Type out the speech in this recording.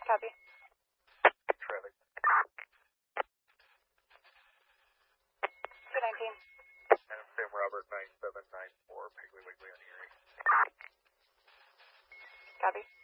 Copy. Traffic. 219. And Sam Robert 9794, Piggly Wiggly on Erie. Copy.